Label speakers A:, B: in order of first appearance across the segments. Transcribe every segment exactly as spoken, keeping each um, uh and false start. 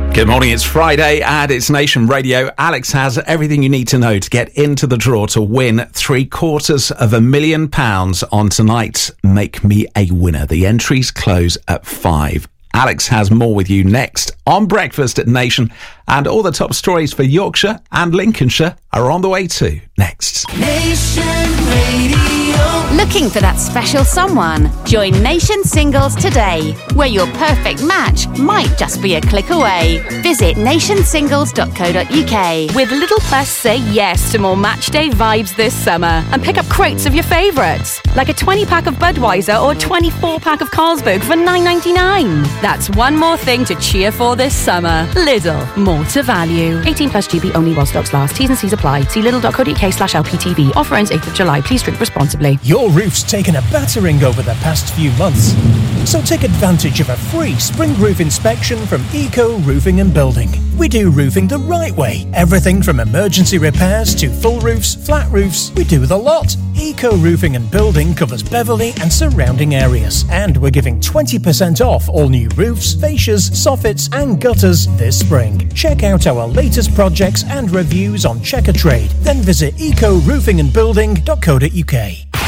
A: Good morning, it's Friday and it's Nation Radio. Alex has everything you need to know to get into the draw to win three quarters of a million pounds on tonight's Make Me a Winner. The entries close at five. Alex has more with you next on Breakfast at Nation, and all the top stories for Yorkshire and Lincolnshire are on the way too. Next.
B: Nation Radio.
C: Looking for that special someone? Join Nation Singles today, where your perfect match might just be a click away. Visit nation singles dot co dot uk.
D: With Little Plus, say yes to more match day vibes this summer and pick up crates of your favourites, like a twenty pack of Budweiser or twenty-four pack of Carlsberg for nine ninety-nine. That's one more thing to cheer for this summer. Lidl, more to value. eighteen plus G B only while stocks last. T's and C's apply. See lidl dot co dot uk slash L P T V. Offer ends eighth of July. Please drink responsibly.
E: Your roof's taken a battering over the past few months, so take advantage of a free spring roof inspection from Eco Roofing and Building. We do roofing the right way. Everything from emergency repairs to full roofs, flat roofs, we do the lot. Eco Roofing and Building covers Beverley and surrounding areas, and we're giving twenty percent off all new roofs, fascias, soffits and gutters this spring. Check out our latest projects and reviews on Checker Trade, then visit eco roofing and building dot co dot uk.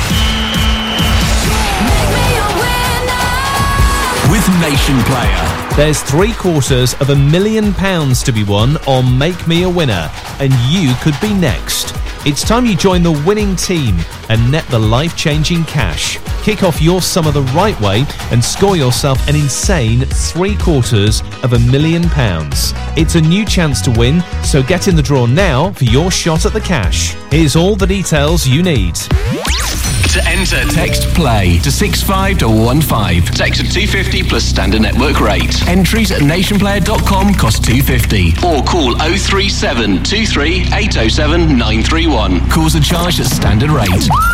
F: With Nation Player.
G: There's three quarters of a million pounds to be won on Make Me a Winner, and you could be next. It's time you join the winning team and net the life-changing cash. Kick off your summer the right way and score yourself an insane three quarters of a million pounds. It's a new chance to win, so get in the draw now for your shot at the cash. Here's all the details you need.
F: To enter, text PLAY to six five one five. Text at two fifty plus standard network rate. Entries at nation player dot com cost two fifty. Or call oh three seven two three eight oh seven nine three one. Calls are charged at standard rate.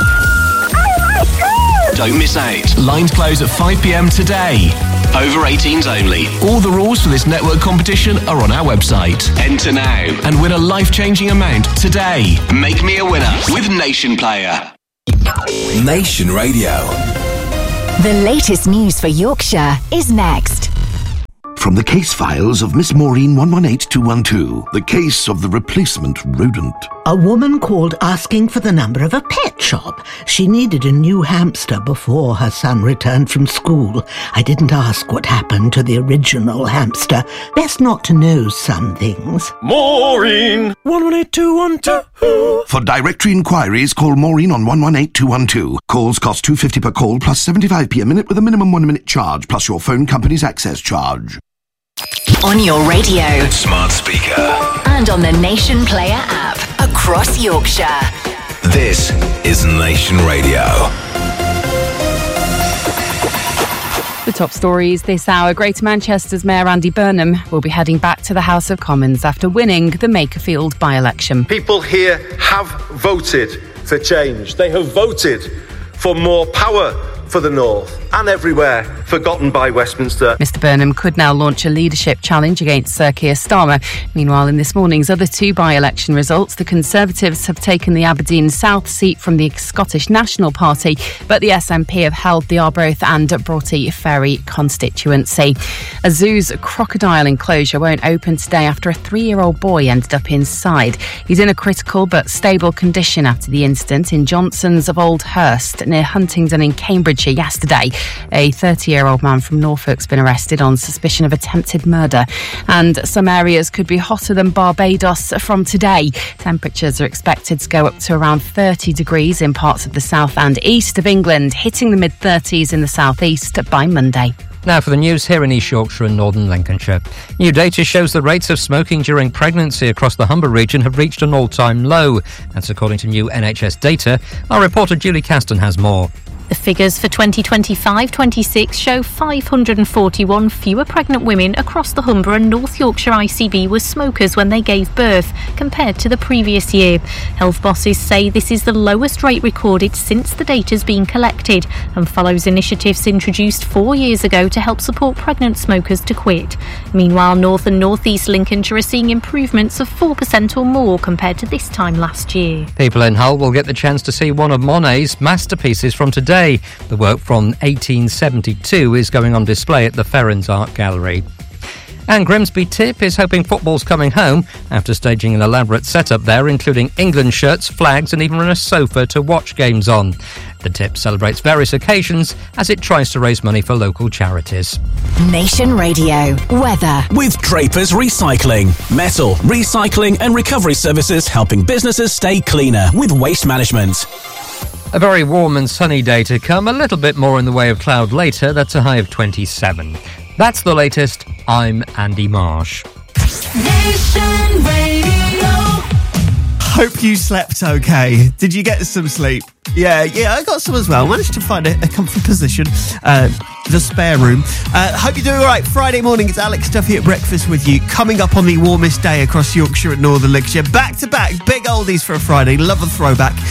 F: Don't miss out. Lines close at five p.m. today. Over eighteens only. All the rules for this network competition are on our website. Enter now and win a life-changing amount today. Make Me a Winner with Nation Player.
B: Nation Radio.
C: The latest news for Yorkshire is next.
H: From the case files of Miss Maureen one one eight two one two, the case of the replacement rodent.
I: A woman called asking for the number of a pet shop. She needed a new hamster before her son returned from school. I didn't ask what happened to the original hamster. Best not to know some things.
J: Maureen one one eight two one two.
H: For directory inquiries, call Maureen on one one eight two one two. Calls cost two fifty per call plus seventy-five p a minute with a minimum one minute charge plus your phone company's access charge.
C: On your radio,
B: Smart speaker.
C: and on the Nation Player app across Yorkshire.
B: This is Nation Radio.
D: The top stories this hour. Greater Manchester's Mayor Andy Burnham will be heading back to the House of Commons after winning the Makerfield by-election.
K: People here have voted for change. They have voted for more power for the North and everywhere forgotten by Westminster.
D: Mr Burnham could now launch a leadership challenge against Sir Keir Starmer. Meanwhile, in this morning's other two by-election results, the Conservatives have taken the Aberdeen South seat from the Scottish National Party, but the S N P have held the Arbroath and Broughty Ferry constituency. A zoo's crocodile enclosure won't open today after a three-year-old boy ended up inside. He's in a critical but stable condition after the incident in Johnson's of Old Hurst near Huntingdon in Cambridge yesterday. A thirty-year-old man from Norfolk's been arrested on suspicion of attempted murder. And some areas could be hotter than Barbados from today. Temperatures are expected to go up to around thirty degrees in parts of the south and east of England, hitting the mid-thirties in the southeast by Monday.
L: Now for the news here in East Yorkshire and Northern Lincolnshire. New data shows the rates of smoking during pregnancy across the Humber region have reached an all-time low. That's according to new N H S data. Our reporter Julie Caston has more.
M: The figures for twenty twenty-five twenty-six show five hundred forty-one fewer pregnant women across the Humber and North Yorkshire I C B were smokers when they gave birth, compared to the previous year. Health bosses say this is the lowest rate recorded since the data's been collected and follows initiatives introduced four years ago to help support pregnant smokers to quit. Meanwhile, North and North East Lincolnshire are seeing improvements of four percent or more compared to this time last year.
L: People in Hull will get the chance to see one of Monet's masterpieces from today. The work from eighteen seventy-two is going on display at the Ferrens Art Gallery. And Grimsby Tip is hoping football's coming home after staging an elaborate setup there, including England shirts, flags and even a sofa to watch games on. The Tip celebrates various occasions as it tries to raise money for local charities.
N: Nation Radio weather
O: with Draper's Recycling, metal recycling and recovery services, helping businesses stay cleaner with waste management.
L: A very warm and sunny day to come, a little bit more in the way of cloud later. That's a high of twenty-seven. That's the latest. I'm Andy Marsh.
P: Nation Radio. Hope you slept okay. Did you get some sleep? Yeah, yeah, I got some as well. Managed to find a, a comfy position, uh, the spare room. Uh, hope you're doing all right. Friday morning, it's Alex Duffy at breakfast with you. Coming up on the warmest day across Yorkshire and Northern Lincolnshire. Back to back, big oldies for a Friday. Love a throwback.